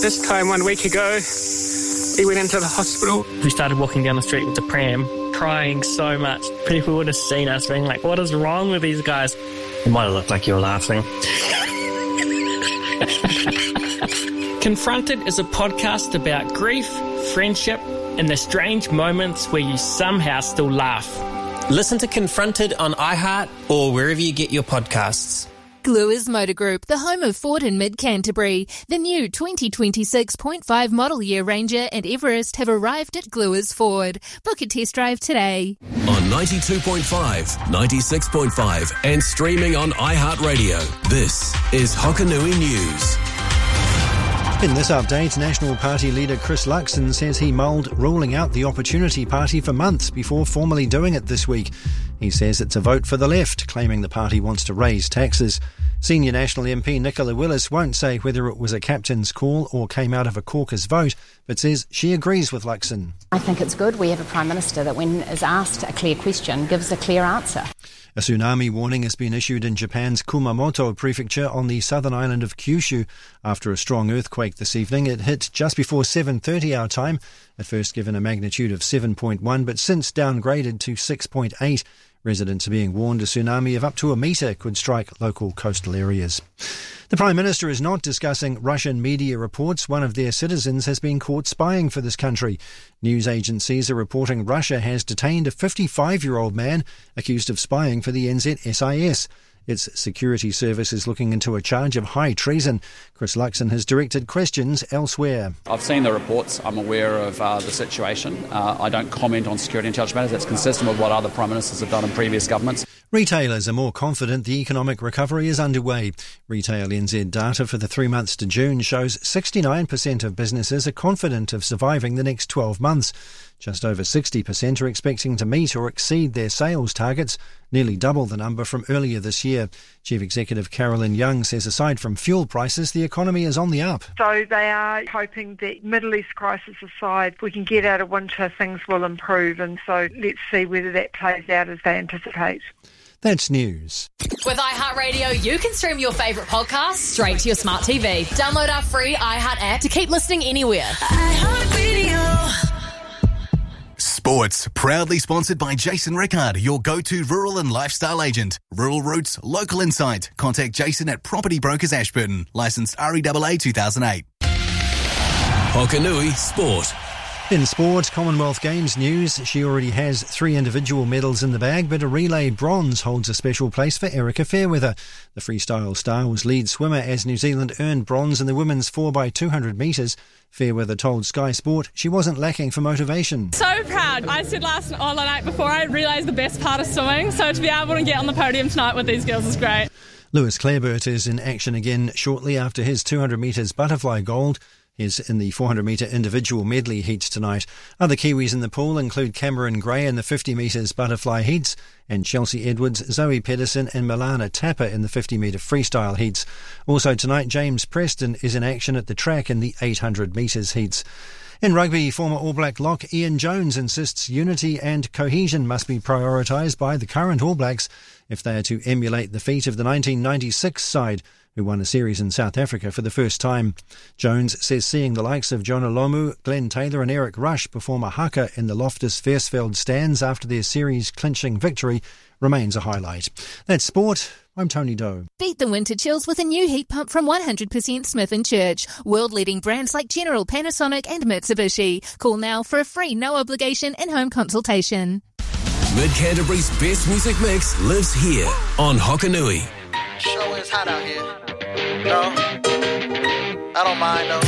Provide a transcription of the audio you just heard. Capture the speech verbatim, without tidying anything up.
This time one week ago, he went into the hospital. We started walking down the street with the pram, crying so much. People would have seen us being like, what is wrong with these guys? It might have looked like you were laughing. Confronted is a podcast about grief, friendship, and the strange moments where you somehow still laugh. Listen to Confronted on iHeart or wherever you get your podcasts. Gluers Motor Group, the home of Ford and Mid-Canterbury. The new twenty twenty-six point five model year Ranger and Everest have arrived at Gluers Ford. Book a test drive today. On ninety-two point five, ninety-six point five and streaming on iHeartRadio. This is Hokanui News. In this update, National Party leader Chris Luxon says he mulled ruling out the Opportunity Party for months before formally doing it this week. He says it's a vote for the left, claiming the party wants to raise taxes. Senior National M P Nicola Willis won't say whether it was a captain's call or came out of a caucus vote, but says she agrees with Luxon. I think it's good we have a Prime Minister that when is asked a clear question gives a clear answer. A tsunami warning has been issued in Japan's Kumamoto prefecture on the southern island of Kyushu after a strong earthquake this evening. It hit just before seven thirty our time, at first given a magnitude of seven point one, but since downgraded to six point eight. Residents are being warned a tsunami of up to a metre could strike local coastal areas. The Prime Minister is not discussing Russian media reports one of their citizens has been caught spying for this country. News agencies are reporting Russia has detained a fifty-five-year-old man accused of spying for the N Z S I S. Its security service is looking into a charge of high treason. Chris Luxon has directed questions elsewhere. I've seen the reports. I'm aware of uh, the situation. Uh, I don't comment on security intelligence matters. That's consistent with what other Prime Ministers have done in previous governments. Retailers are more confident the economic recovery is underway. Retail N Z data for the three months to June shows sixty-nine percent of businesses are confident of surviving the next twelve months. Just over sixty percent are expecting to meet or exceed their sales targets, nearly double the number from earlier this year. Chief Executive Carolyn Young says aside from fuel prices, the economy is on the up. So they are hoping that Middle East crisis aside, if we can get out of winter, things will improve. And so let's see whether that plays out as they anticipate. That's news. With iHeartRadio, you can stream your favourite podcasts straight to your smart T V. Download our free iHeart app to keep listening anywhere. iHeartRadio. Sports, proudly sponsored by Jason Rickard, your go-to rural and lifestyle agent. Rural Roots, local insight. Contact Jason at Property Brokers Ashburton. Licensed R E A A two thousand eight. Hokanui Sport. In sport, Commonwealth Games news, she already has three individual medals in the bag, but a relay bronze holds a special place for Erica Fairweather. The freestyle star was lead swimmer as New Zealand earned bronze in the women's four by two hundred metres. Fairweather told Sky Sport she wasn't lacking for motivation. So proud. I said last all the night before I realised the best part of swimming, so to be able to get on the podium tonight with these girls is great. Lewis Clareburt is in action again shortly after his two hundred metres butterfly gold. He's in the four hundred metre individual medley heats tonight. Other Kiwis in the pool include Cameron Gray in the fifty metres butterfly heats and Chelsea Edwards, Zoe Pedersen and Milana Tapper in the fifty metre freestyle heats. Also tonight, James Preston is in action at the track in the eight hundred metres heats. In rugby, former All Black lock Ian Jones insists unity and cohesion must be prioritised by the current All Blacks if they are to emulate the feat of the nineteen ninety-six side, who won a series in South Africa for the first time. Jones says seeing the likes of Jonah Lomu, Glenn Taylor and Eric Rush perform a haka in the Loftus Versfeld stands after their series-clinching victory remains a highlight. That's sport. I'm Tony Doe. Beat the winter chills with a new heat pump from one hundred percent Smith and Church. World-leading brands like General, Panasonic and Mitsubishi. Call now for a free no-obligation in-home consultation. Mid-Canterbury's best music mix lives here on Hokanui. Sure is hot out here. No, I don't mind though.